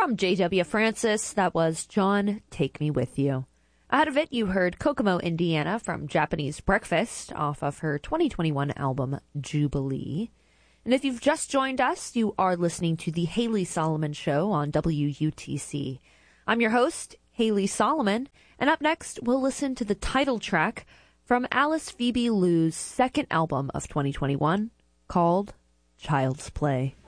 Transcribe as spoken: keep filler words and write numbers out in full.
From J W. Francis, that was John, Take Me With You. Out of it, you heard Kokomo, Indiana from Japanese Breakfast off of her twenty twenty-one album, Jubilee. And if you've just joined us, you are listening to The Haley Solomon Show on W U T C. I'm your host, Haley Solomon, and up next, we'll listen to the title track from Alice Phoebe Lou's second album of twenty twenty-one called Child's Play.